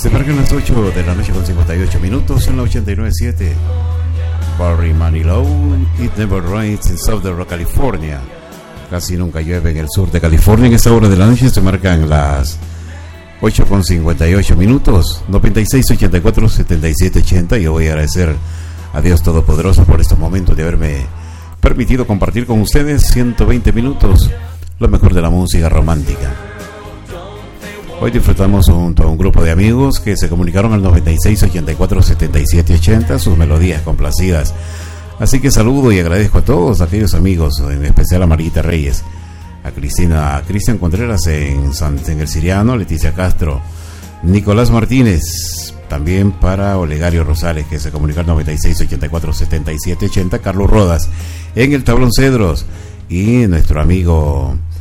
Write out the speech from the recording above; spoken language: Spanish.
Se marcan las 8 de la noche con 58 minutos en la 89.7. Barry Manilow, It Never Rains in Southern California. Casi nunca llueve en el sur de California. En esta hora de la noche se marcan las 8 con 58 minutos. 96 84 77 80. Yo voy a agradecer a Dios Todopoderoso por estos momentos de haberme permitido compartir con ustedes 120 minutos, lo mejor de la música romántica. Hoy disfrutamos junto a un grupo de amigos que se comunicaron al 96 84 77 80 sus melodías complacidas. Así que saludo y agradezco a todos aquellos amigos, en especial a Marita Reyes, a Cristian Contreras en el Siriano, Leticia Castro, Nicolás Martínez, también para Olegario Rosales, que se comunicaron al 96 84 77 80, Carlos Rodas en el Tablón Cedros, y nuestro amigo